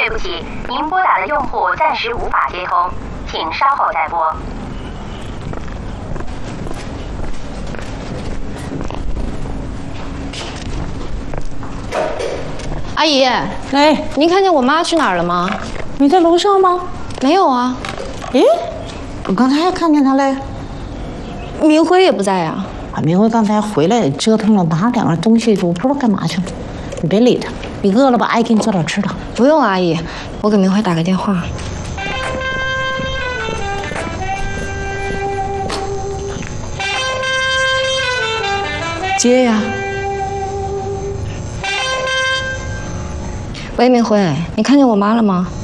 对不起，您拨打的用户暂时无法接通，请稍后再拨。 阿姨， 哎， 您看见我妈去哪儿了吗？ 你在楼上吗？ 没有啊。 诶，我刚才还看见她嘞。 明辉也不在呀。 明辉刚才回来折腾了，拿两样东西，我不知道干嘛去了。你别理他，你饿了吧？阿姨给你做点吃的。 不用了，阿姨，我给明辉打个电话。 接呀。 喂，明辉，你看见我妈了吗？